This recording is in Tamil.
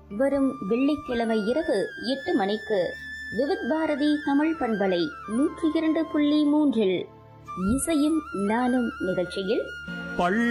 வரும் வெள்ளிக்கிழமை இரவு 8 மணிக்கு விவித் பாரதி தமிழ் பண்பலை 102.3 இசையும் நானும் நிகழ்ச்சியில்